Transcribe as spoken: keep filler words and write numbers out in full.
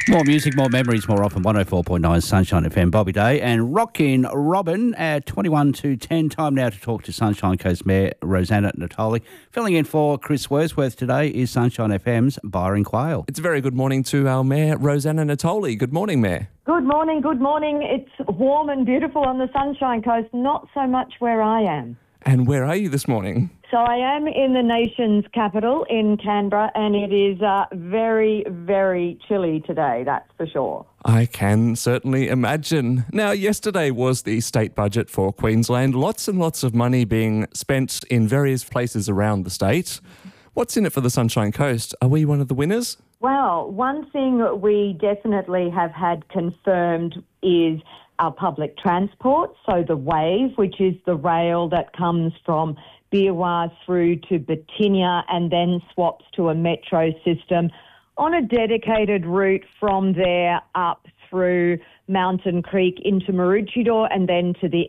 More music, more memories, more often. one oh four point nine Sunshine F M. Bobby Day and Rockin' Robin at twenty-one to ten. Time now to talk to Sunshine Coast Mayor Rosanna Natoli. Filling in for Chris Wordsworth today is Sunshine F M's Byron Quayle. It's a very good morning to our Mayor, Rosanna Natoli. Good morning, Mayor. Good morning, good morning. It's warm and beautiful on the Sunshine Coast, not so much where I am. And where are you this morning? So I am in the nation's capital in Canberra, and it is uh, very, very chilly today, that's for sure. I can certainly imagine. Now, yesterday was the state budget for Queensland. Lots and lots of money being spent in various places around the state. What's in it for the Sunshine Coast? Are we one of the winners? Well, one thing we definitely have had confirmed is our public transport, so the Wave, which is the rail that comes from Beerwah through to Batinia and then swaps to a metro system on a dedicated route from there up through Mountain Creek into Maroochydore and then to the